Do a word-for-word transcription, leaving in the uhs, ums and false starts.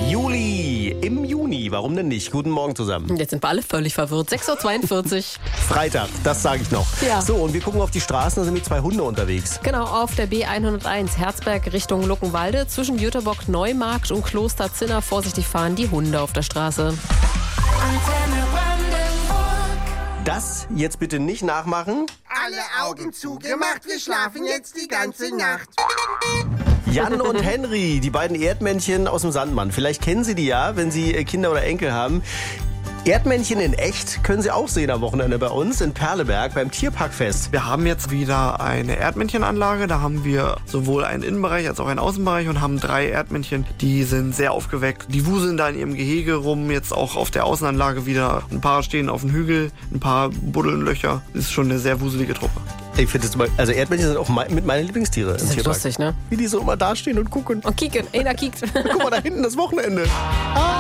Juli im Juni, warum denn nicht? Guten Morgen zusammen. Jetzt sind wir alle völlig verwirrt. sechs Uhr zweiundvierzig. Freitag, das sage ich noch. Ja. So, und wir gucken auf die Straßen, da sind mit zwei Hunde unterwegs. Genau, auf der B hunderteins Herzberg Richtung Luckenwalde. Zwischen Jüterbock, Neumarkt und Kloster Zinner. Vorsichtig fahren die Hunde auf der Straße. Das jetzt bitte nicht nachmachen. Alle Augen zugemacht, wir schlafen jetzt die ganze Nacht. Jan und Henry, die beiden Erdmännchen aus dem Sandmann. Vielleicht kennen Sie die ja, wenn Sie Kinder oder Enkel haben. Erdmännchen in echt können Sie auch sehen am Wochenende bei uns in Perleberg beim Tierparkfest. Wir haben jetzt wieder eine Erdmännchenanlage. Da haben wir sowohl einen Innenbereich als auch einen Außenbereich und haben drei Erdmännchen. Die sind sehr aufgeweckt. Die wuseln da in ihrem Gehege rum. Jetzt auch auf der Außenanlage wieder. Ein paar stehen auf dem Hügel, ein paar buddeln Löcher. Das ist schon eine sehr wuselige Truppe. Ich finde das immer, also Erdmännchen sind auch mein, mit meinen Lieblingstiere. Das ist lustig, ne? Wie die so immer dastehen und gucken. Und kicken, einer kickt. Guck mal, da hinten das Wochenende.